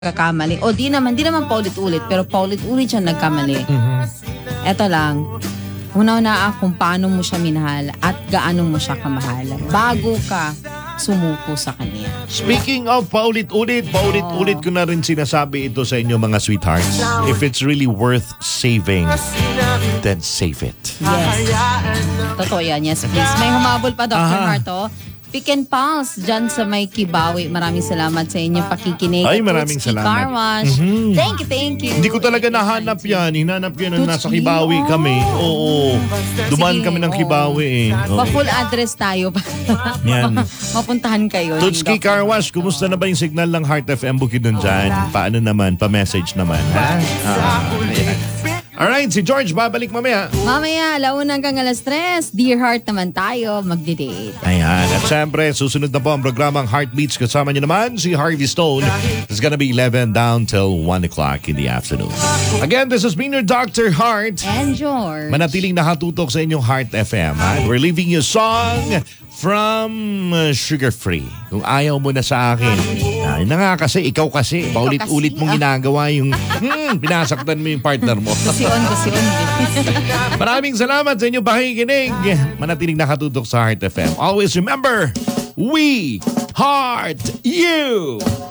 nagkakamali. O di naman paulit-ulit, pero paulit-ulit siya nagkamali. Eto lang, una-una kung paano mo siya minahal at gaano mo siya kamahal bago ka sumuko sa kanya. Speaking of paulit-ulit ko na rin sinasabi ito sa inyo mga sweethearts. If it's really worth saving, then save it. Yes. Totoo yan. Yes, please. May humabol pa, Dr. Marto. Pick and Pulse dyan sa may Kibawi. Maraming salamat sa inyong pakikinig. Ay, maraming salamat. Car wash. Thank you. Hindi ko talaga nahanap yan. Hinanap yan nung nasa Kibawi kami. Oo. Dumaan kami ng Kibawi eh. Pa-full address tayo. Yan. Mapuntahan kayo. Tutski Car Wash, kumusta na ba yung signal ng Heart FM Bukidnon dyan? Paano naman? Pa-message naman, ha? Ayan. Alright, si George babalik mamaya. Mamaya, 1:00 Dear Heart naman tayo, magdi-date. Ayan. At syempre, susunod na po ang programang Heartbeats. Kasama niyo naman si Harvey Stone. It's gonna be 11 down till 1 o'clock in the afternoon. Again, this has been your Dr. Heart. And George. Manatiling nakatutok sa inyong Heart FM. Ha? We're leaving you a song from Sugar Free. Kung ayaw mo na sa akin. Ay na nga kasi, ikaw kasi. Paulit-ulit mong ginagawa yung pinasaktan mo yung partner mo. Kasi on. Maraming salamat sa inyong pakikinig. Manatiling nakatutok sa Heart FM. Always remember, we heart you!